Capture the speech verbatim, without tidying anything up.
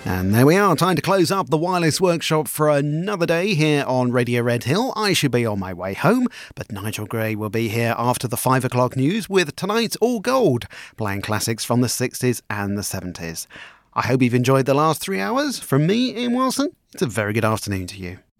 And there we are, time to close up the Wireless Workshop for another day here on Radio Red Hill. I should be on my way home, but Nigel Gray will be here after the five o'clock news with tonight's All Gold, playing classics from the sixties and the seventies. I hope you've enjoyed the last three hours. From me, Ian Wilson, it's a very good afternoon to you.